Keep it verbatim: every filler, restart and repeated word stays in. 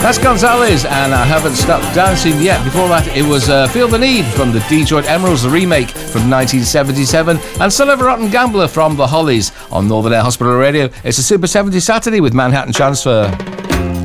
That's Gonzalez and I Haven't Stopped Dancing Yet. Before that, it was uh, Feel the Need from the Detroit Emeralds, the remake from nineteen seventy-seven, and Son of a Rotten Gambler from the Hollies. On Northern Air Hospital Radio, it's a Super seventies Saturday with Manhattan Transfer.